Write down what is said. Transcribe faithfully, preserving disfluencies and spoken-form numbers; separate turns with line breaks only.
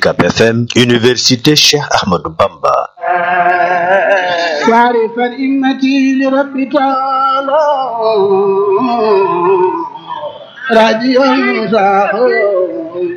UCAB F M, Université Cheikh Ahmadou Bamba.
وعرف الإمة لرب تعالى راديو